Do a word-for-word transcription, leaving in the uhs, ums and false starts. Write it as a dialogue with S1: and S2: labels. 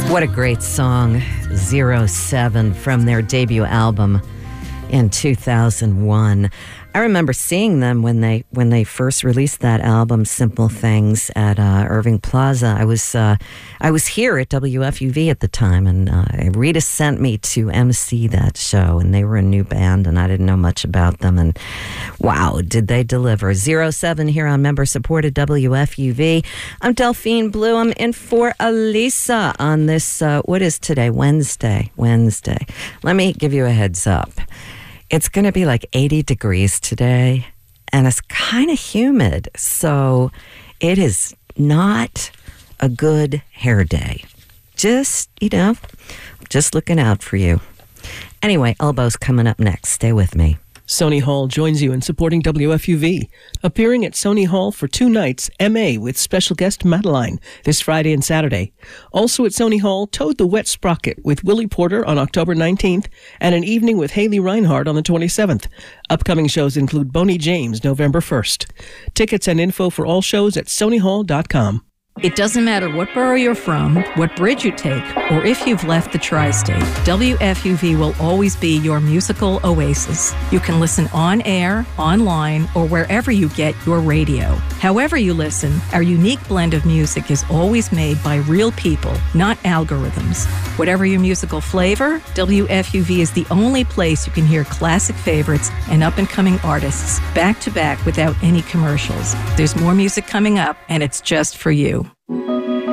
S1: What a great song, Zero Seven, from their debut album in two thousand one. I remember seeing them when they when they first released that album, Simple Things, at uh, Irving Plaza. I was uh, I was here at W F U V at the time, and uh, Rita sent me to M C that show, and they were a new band, and I didn't know much about them, and wow, did they deliver. Zero Seven here on member-supported W F U V. I'm Delphine Blue. I'm in for Elisa on this, uh, what is today? Wednesday. Wednesday. Let me give you a heads up. It's going to be like eighty degrees today, and it's kind of humid, so it is not a good hair day. Just, you know, just looking out for you. Anyway, Elbows coming up next. Stay with me.
S2: Sony Hall joins you in supporting W F U V. Appearing at Sony Hall for two nights, M A with special guest Madeline this Friday and Saturday. Also at Sony Hall, Toad the Wet Sprocket with Willie Porter on October nineteenth and an evening with Haley Reinhardt on the twenty-seventh. Upcoming shows include Boney James November first. Tickets and info for all shows at sony hall dot com.
S3: It doesn't matter what borough you're from, what bridge you take, or if you've left the tri-state, W F U V will always be your musical oasis. You can listen on air, online, or wherever you get your radio. However you listen, our unique blend of music is always made by real people, not algorithms. Whatever your musical flavor, W F U V is the only place you can hear classic favorites and up-and-coming artists back to back without any commercials. There's more music coming up, and it's just for you.